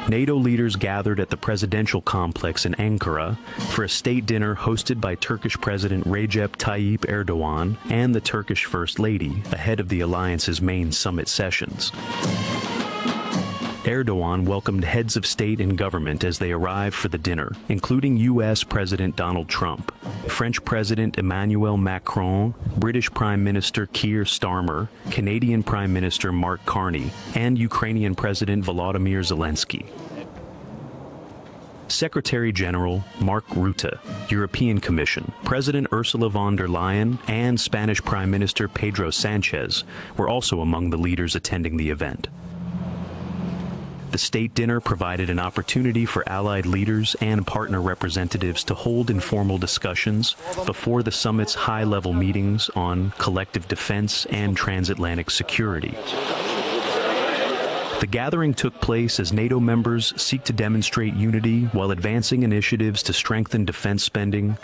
NATO leaders gathered at the presidential complex in Ankara for a state dinner hosted by Turkish President Recep Tayyip Erdogan and the Turkish First Lady ahead of the alliance's main summit sessions. Erdogan welcomed heads of state and government as they arrived for the dinner, including U.S. President Donald Trump, French President Emmanuel Macron, British Prime Minister Keir Starmer, Canadian Prime Minister Mark Carney, and Ukrainian President Volodymyr Zelensky. Secretary General Mark Rutte, European Commission, President Ursula von der Leyen, and Spanish Prime Minister Pedro Sanchez were also among the leaders attending the event. The state dinner provided an opportunity for allied leaders and partner representatives to hold informal discussions before the summit's high-level meetings on collective defense and transatlantic security. The gathering took place as NATO members seek to demonstrate unity while advancing initiatives to strengthen defense spending,